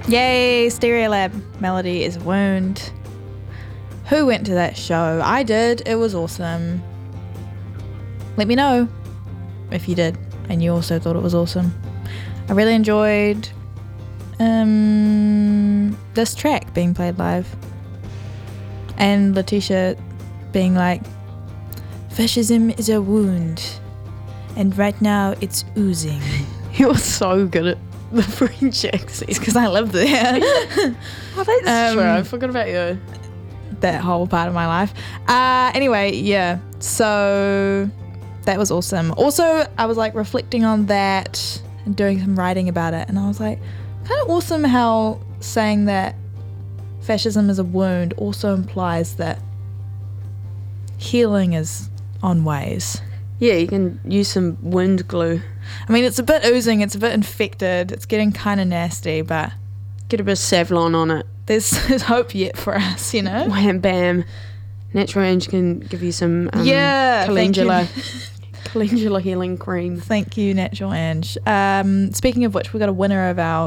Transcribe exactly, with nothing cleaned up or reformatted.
Yay, Stereolab Melody is a Wound. Who went to that show? I did. It was awesome. Let me know if you did and you also thought it was awesome. I really enjoyed um, this track being played live. And Letitia being like, fascism is a wound and right now it's oozing. You were so good at the French accent. It's because I live there. Oh, that's Um, true. I forgot about you. That whole part of my life. Uh, anyway, yeah. So that was awesome. Also, I was like reflecting on that and doing some writing about it. And I was like, kind of awesome how saying that fascism is a wound also implies that healing is on ways. Yeah, you can use some wound glue. I mean, it's a bit oozing, it's a bit infected, it's getting kind of nasty, but Get a bit of Savlon on it. there's, there's hope yet for us, you know? Wham bam. Natural Range can give you some um, Yeah, thank you. calendula, calendula healing cream. Thank you, Natural Ange. Um, speaking of which, we got a winner of our